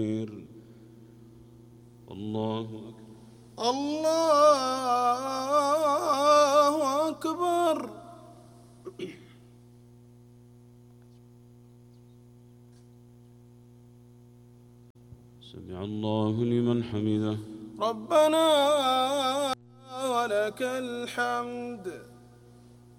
الله أكبر. الله أكبر. سمع الله لمن حمده. ربنا ولك الحمد.